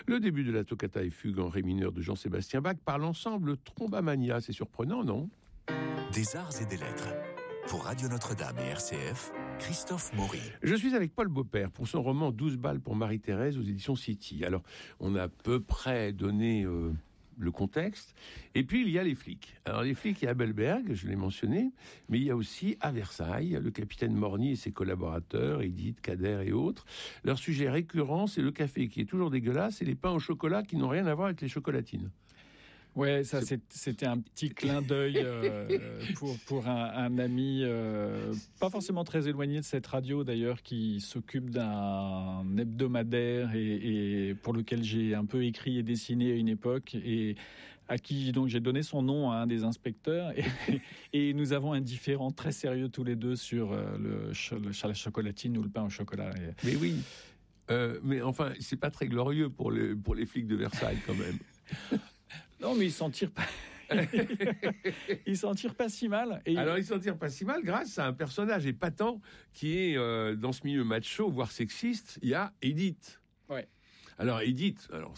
Le début de la toccata et fugue en ré mineur de Jean-Sébastien Bach par l'ensemble Trombamania. C'est surprenant, non ? Des arts et des lettres. Pour Radio Notre-Dame et RCF, Christophe Maury. Je suis avec Paul Beaupère pour son roman 12 balles pour Marie-Thérèse aux éditions City. Alors, on a à peu près donné le contexte. Et puis, il y a les flics. Alors, les flics, il y a Abelberg, je l'ai mentionné, mais il y a aussi à Versailles, le capitaine Morny et ses collaborateurs, Edith, Kader et autres. Leur sujet récurrent, c'est le café qui est toujours dégueulasse et les pains au chocolat qui n'ont rien à voir avec les chocolatines. Ouais, ça c'était un petit clin d'œil pour un ami pas forcément très éloigné de cette radio d'ailleurs, qui s'occupe d'un hebdomadaire et pour lequel j'ai un peu écrit et dessiné à une époque, et à qui donc j'ai donné son nom à un des inspecteurs, et nous avons un différend très sérieux tous les deux sur la chocolatine ou le pain au chocolat. Mais oui, mais enfin c'est pas très glorieux pour les flics de Versailles quand même. Non, mais ils s'en tirent pas. Ils s'en tirent pas si mal. Alors, ils s'en tirent pas si mal grâce à un personnage épatant qui est dans ce milieu macho, voire sexiste. Il y a Edith. Ouais. Alors, Edith,